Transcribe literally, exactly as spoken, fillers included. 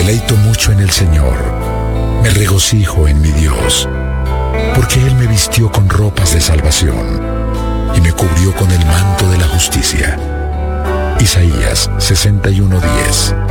deleito mucho en el Señor, me regocijo en mi Dios, porque Él me vistió con ropas de salvación y me cubrió con el manto de la justicia. Isaías sesenta y uno diez.